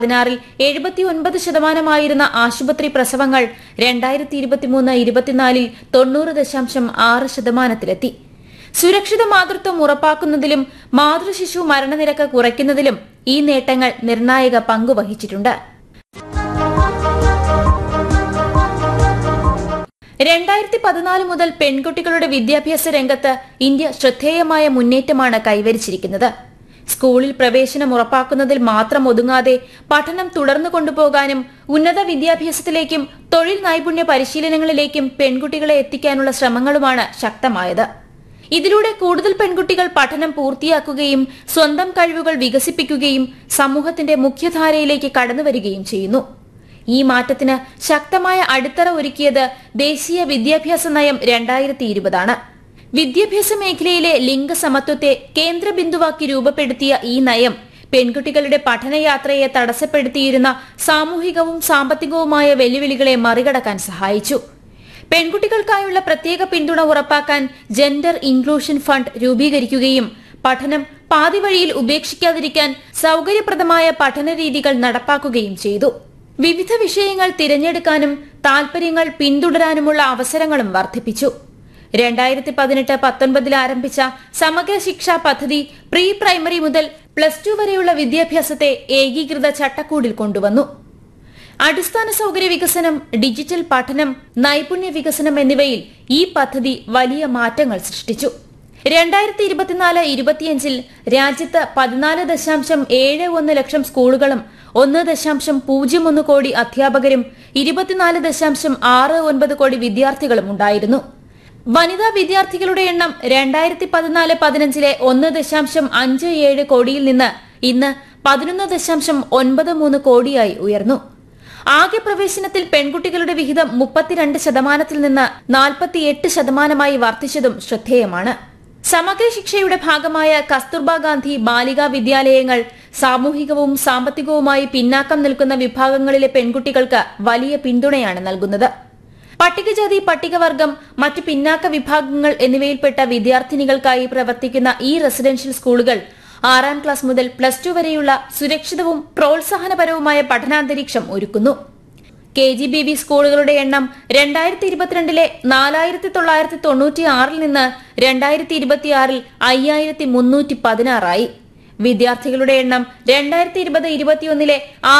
16-ൽ 79% ആശുപത്രി പ്രസവങ്ങൾ 2023-24-ൽ 90.6%-ലെത്തി. സുരക്ഷിത മാതൃത്വം ഉറപ്പാക്കുന്നതിലും മാതൃശിശു മരണനിരക്ക് കുറയ്ക്കുന്നതിലും ഈ നേട്ടങ്ങൾ നിർണായക പങ്കുവഹിച്ചിട്ടുണ്ട്. 2014 മുതൽ പെൺകുട്ടികളുടെ വിദ്യാഭ്യാസ രംഗത്ത് ഇന്ത്യ ശ്രദ്ധേയമായ മുന്നേറ്റമാണ് കൈവരിച്ചിരിക്കുന്നത്. സ്കൂളിൽ പ്രവേശനം ഉറപ്പാക്കുന്നതിൽ മാത്രം ഒതുങ്ങാതെ പഠനം തുടർന്നു കൊണ്ടുപോകാനും ഉന്നത വിദ്യാഭ്യാസത്തിലേക്കും തൊഴിൽ നൈപുണ്യ പരിശീലനങ്ങളിലേക്കും പെൺകുട്ടികളെ എത്തിക്കാനുള്ള ശ്രമങ്ങളുമാണ് ശക്തമായത്. ഇതിലൂടെ കൂടുതൽ പെൺകുട്ടികൾ പഠനം പൂർത്തിയാക്കുകയും സ്വന്തം കഴിവുകൾ വികസിപ്പിക്കുകയും സമൂഹത്തിന്റെ മുഖ്യധാരയിലേക്ക് കടന്നുവരികയും ചെയ്യുന്നു. ഈ മാറ്റത്തിന് ശക്തമായ അടിത്തറ ഒരുക്കിയത് ദേശീയ വിദ്യാഭ്യാസ നയം 2020 വിദ്യാഭ്യാസ മേഖലയിലെ ലിംഗസമത്വത്തെ കേന്ദ്രബിന്ദുവാക്കി രൂപപ്പെടുത്തിയ ഈ നയം പെൺകുട്ടികളുടെ പഠനയാത്രയെ തടസ്സപ്പെടുത്തിയിരുന്ന സാമൂഹികവും സാമ്പത്തികവുമായ വെല്ലുവിളികളെ മറികടക്കാൻ സഹായിച്ചു. പെൺകുട്ടികൾക്കായുള്ള പ്രത്യേക പിന്തുണ ഉറപ്പാക്കാൻ ജെൻഡർ ഇൻക്ലൂഷൻ ഫണ്ട് രൂപീകരിക്കുകയും പഠനം പാതിവഴിയിൽ ഉപേക്ഷിക്കാതിരിക്കാൻ സൌകര്യപ്രദമായ പഠനരീതികൾ നടപ്പാക്കുകയും ചെയ്തു. വിവിധ വിഷയങ്ങൾ തിരഞ്ഞെടുക്കാനും താൽപര്യങ്ങൾ പിന്തുടരാനുമുള്ള അവസരങ്ങളും വർദ്ധിപ്പിച്ചു. 2018-19 ആരംഭിച്ച സമഗ്ര ശിക്ഷാ പദ്ധതി പ്രീ പ്രൈമറി മുതൽ +2 വരെയുള്ള വിദ്യാഭ്യാസത്തെ ഏകീകൃത ചട്ടക്കൂടിൽ കൊണ്ടുവന്നു. അടിസ്ഥാന സൌകര്യ വികസനം, ഡിജിറ്റൽ പഠനം, നൈപുണ്യ വികസനം എന്നിവയിൽ ഈ പദ്ധതി വലിയ മാറ്റങ്ങൾ സൃഷ്ടിച്ചു. 2024-25 രാജ്യത്ത് 14.71 ലക്ഷം സ്കൂളുകളും 1.01 കോടി അധ്യാപകരും 24.69 കോടി വിദ്യാർത്ഥികളും ഉണ്ടായിരുന്നു. വനിതാ വിദ്യാർത്ഥികളുടെ എണ്ണം 2014-15 1.57 കോടിയിൽ നിന്ന് ഇന്ന് 11.93 കോടിയായി ഉയർന്നു. ആകെ പ്രവേശനത്തിൽ പെൺകുട്ടികളുടെ വിഹിതം 32%-ൽ നിന്ന് 48%-മായി വർദ്ധിച്ചതും ശ്രദ്ധേയമാണ്. സമഗ്ര ശിക്ഷയുടെ ഭാഗമായ കസ്തൂർബ ഗാന്ധി ബാലികാ വിദ്യാലയങ്ങൾ സാമൂഹികവും സാമ്പത്തികവുമായി പിന്നാക്കം നിൽക്കുന്ന വിഭാഗങ്ങളിലെ പെൺകുട്ടികൾക്ക് വലിയ പിന്തുണയാണ് നൽകുന്നത്. പട്ടികജാതി, പട്ടികവർഗം, മറ്റ് പിന്നാക്ക വിഭാഗങ്ങൾ എന്നിവയിൽപ്പെട്ട വിദ്യാർത്ഥിനികൾക്കായി പ്രവർത്തിക്കുന്ന ഈ റെസിഡൻഷ്യൽ സ്കൂളുകൾ 6ാം ക്ലാസ് മുതൽ +2 വരെയുള്ള സുരക്ഷിതവും പ്രോത്സാഹനപരവുമായ പഠനാന്തരീക്ഷം ഒരുക്കുന്നു. KGBV സ്കൂളുകളുടെ എണ്ണം 2022-ലെ 4996-ൽ നിന്ന് 2026-ൽ 5316 വിദ്യാർത്ഥികളുടെ എണ്ണം 2020-21-ലെ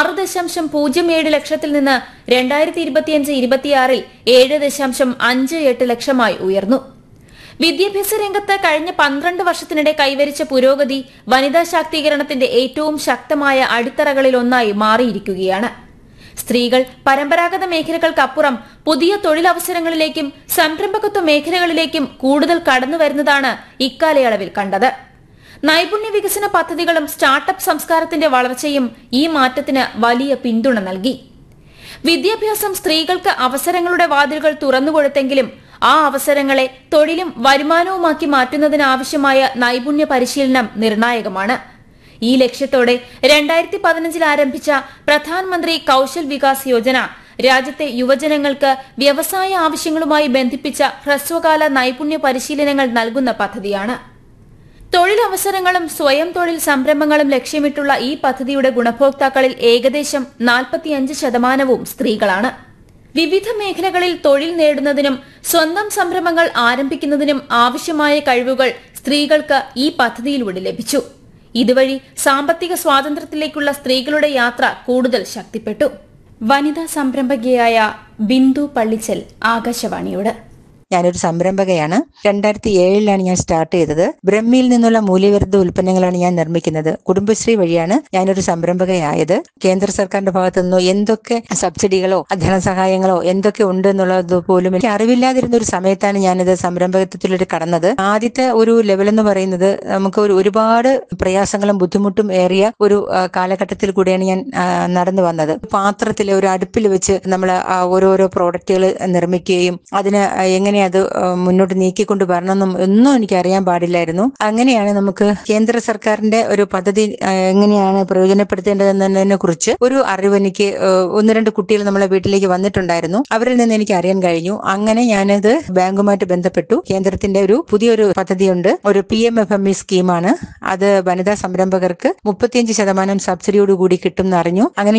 6.07 ലക്ഷത്തിൽ നിന്ന് 2025-26-ൽ 7.58 ലക്ഷമായി ഉയർന്നു. വിദ്യാഭ്യാസ രംഗത്ത് കഴിഞ്ഞ 12 വർഷത്തിനിടെ കൈവരിച്ച പുരോഗതി വനിതാ ശാക്തീകരണത്തിന്റെ ഏറ്റവും ശക്തമായ അടിത്തറകളിലൊന്നായി മാറിയിരിക്കുകയാണ്. സ്ത്രീകൾ പരമ്പരാഗത മേഖലകൾക്കപ്പുറം പുതിയ തൊഴിലവസരങ്ങളിലേക്കും സംരംഭകത്വ മേഖലകളിലേക്കും കൂടുതൽ കടന്നുവരുന്നതാണ് ഇക്കാലയളവിൽ കണ്ടത്. നൈപുണ്യ വികസന പദ്ധതികളും സ്റ്റാർട്ടപ്പ് സംസ്കാരത്തിന്റെ വളർച്ചയും ഈ മാറ്റത്തിന് വലിയ പിന്തുണ നൽകി. വിദ്യാഭ്യാസം സ്ത്രീകൾക്ക് അവസരങ്ങളുടെ വാതിലുകൾ തുറന്നുകൊടുത്തെങ്കിലും ആ അവസരങ്ങളെ തൊഴിലും വരുമാനവുമാക്കി മാറ്റുന്നതിനാവശ്യമായ നൈപുണ്യ പരിശീലനം നിർണായകമാണ്. ഈ ലക്ഷ്യത്തോടെ 2015-ൽ ആരംഭിച്ച പ്രധാനമന്ത്രി കൌശൽ വികാസ് യോജന രാജ്യത്തെ യുവജനങ്ങൾക്ക് വ്യവസായ ആവശ്യങ്ങളുമായി ബന്ധിപ്പിച്ച ഹ്രസ്വകാല നൈപുണ്യ പരിശീലനങ്ങൾ നൽകുന്ന പദ്ധതിയാണ്. തൊഴിലവസരങ്ങളും സ്വയം തൊഴിൽ സംരംഭങ്ങളും ലക്ഷ്യമിട്ടുള്ള ഈ പദ്ധതിയുടെ ഗുണഭോക്താക്കളിൽ ഏകദേശം 45%-വും സ്ത്രീകളാണ്. വിവിധ മേഖലകളിൽ തൊഴിൽ നേടുന്നതിനും സ്വന്തം സംരംഭങ്ങൾ ആരംഭിക്കുന്നതിനും ആവശ്യമായ കഴിവുകൾ സ്ത്രീകൾക്ക് ഈ പദ്ധതിയിലൂടെ ലഭിച്ചു. ഇതുവഴി സാമ്പത്തിക സ്വാതന്ത്ര്യത്തിലേക്കുള്ള സ്ത്രീകളുടെ യാത്ര കൂടുതൽ ശക്തിപ്പെട്ടു. വനിതാ സംരംഭകയായ ബിന്ദു പള്ളിച്ചൽ ആകാശവാണിയോട്. ഞാനൊരു സംരംഭകയാണ്. 2007-ലാണ് ഞാൻ സ്റ്റാർട്ട് ചെയ്തത്. ബ്രഹ്മിയിൽ നിന്നുള്ള മൂല്യവർദ്ധിത ഉൽപ്പന്നങ്ങളാണ് ഞാൻ നിർമ്മിക്കുന്നത്. കുടുംബശ്രീ വഴിയാണ് ഞാനൊരു സംരംഭകയായത്. കേന്ദ്ര സർക്കാരിന്റെ ഭാഗത്തു നിന്നോ എന്തൊക്കെ സബ്സിഡികളോ ധനസഹായങ്ങളോ എന്തൊക്കെ ഉണ്ട് എന്നുള്ളത് പോലും എനിക്ക് അറിവില്ലാതിരുന്ന ഒരു സമയത്താണ് ഞാനിത് സംരംഭകത്വത്തിലൂടെ കടന്നത്. ആദ്യത്തെ ഒരു ലെവൽ എന്ന് പറയുന്നത് നമുക്ക് ഒരുപാട് പ്രയാസങ്ങളും ബുദ്ധിമുട്ടും ഏറിയ ഒരു കാലഘട്ടത്തിൽ കൂടെയാണ് ഞാൻ നടന്നു വന്നത്. പാത്രത്തിൽ ഒരു അടുപ്പിൽ വെച്ച് നമ്മൾ ഓരോരോ പ്രോഡക്റ്റുകൾ നിർമ്മിക്കുകയും അതിന് എങ്ങനെ അത് മുന്നോട്ട് നീക്കിക്കൊണ്ട് വരണമെന്നും ഒന്നും എനിക്ക് അറിയാൻ പാടില്ലായിരുന്നു. അങ്ങനെയാണ് നമുക്ക് കേന്ദ്ര സർക്കാരിന്റെ ഒരു പദ്ധതി എങ്ങനെയാണ് പ്രയോജനപ്പെടുത്തേണ്ടതെന്നതിനെ കുറിച്ച് ഒരു അറിവ് എനിക്ക് 1-2 കുട്ടികൾ നമ്മളെ വീട്ടിലേക്ക് വന്നിട്ടുണ്ടായിരുന്നു. അവരിൽ നിന്ന് എനിക്ക് അറിയാൻ കഴിഞ്ഞു. അങ്ങനെ ഞാനിത് ബാങ്കുമായിട്ട് ബന്ധപ്പെട്ടു. കേന്ദ്രത്തിന്റെ ഒരു പുതിയൊരു പദ്ധതിയുണ്ട്, ഒരു PMFME സ്കീമാണ്. അത് വനിതാ സംരംഭകർക്ക് 35% സബ്സിഡിയോടുകൂടി കിട്ടും എന്നറിഞ്ഞു. അങ്ങനെ